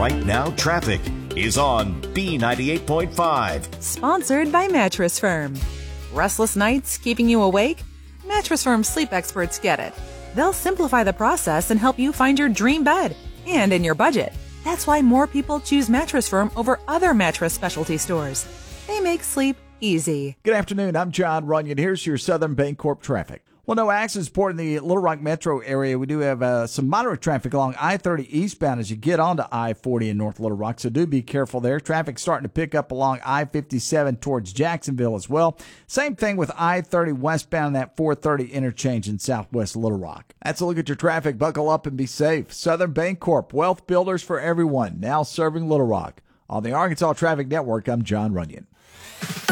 Right Now Traffic is on B98.5. Sponsored by Mattress Firm. Restless nights keeping you awake? Mattress Firm sleep experts get it. They'll simplify the process and help you find your dream bed and in your budget. That's why more people choose Mattress Firm over other mattress specialty stores. They make sleep easy. Good afternoon. I'm John Runyon. Here's your Southern Bancorp traffic. Well, no accidents reported in the Little Rock metro area. We do have some moderate traffic along I-30 eastbound as you get onto I-40 in North Little Rock, so do be careful there. Traffic starting to pick up along I-57 towards Jacksonville as well. Same thing with I-30 westbound at 430 interchange in southwest Little Rock. That's a look at your traffic. Buckle up and be safe. Southern Bancorp, wealth builders for everyone, now serving Little Rock. On the Arkansas Traffic Network, I'm John Runyon.